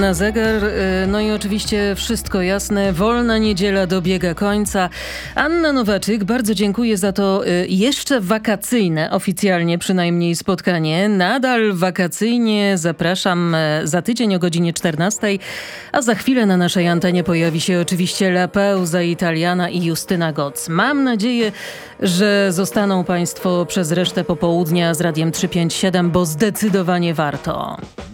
Na zegar, no i oczywiście wszystko jasne, wolna niedziela dobiega końca. Anna Nowaczyk, bardzo dziękuję za to jeszcze wakacyjne, oficjalnie przynajmniej spotkanie. Nadal wakacyjnie zapraszam za tydzień o godzinie 14, a za chwilę na naszej antenie pojawi się oczywiście La Pausa Italiana i Justyna Goc. Mam nadzieję, że zostaną Państwo przez resztę popołudnia z Radiem 357, bo zdecydowanie warto.